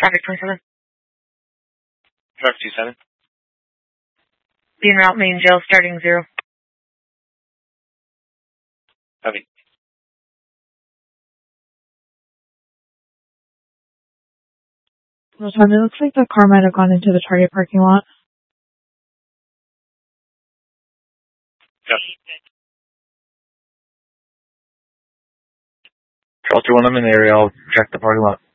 Traffic 27. Traffic 27. Be en route, main jail, starting 0. Copy. It looks like the car might have gone into the Target parking lot. Yep. Shelter 1, I'm in the area. I'll check the parking lot.